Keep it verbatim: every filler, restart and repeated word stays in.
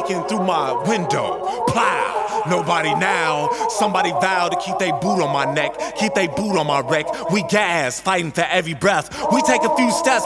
peeking through my window. Plow. Nobody now. Somebody vowed to keep they boot on my neck, keep they boot on my wreck. We gas, fighting for every breath. We take a few steps.